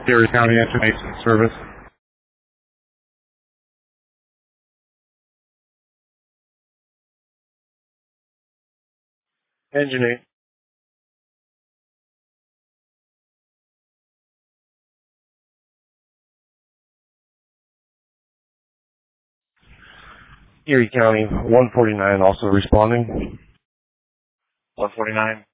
Erie County Information Service. Engineer. Erie County 149 also responding. 149.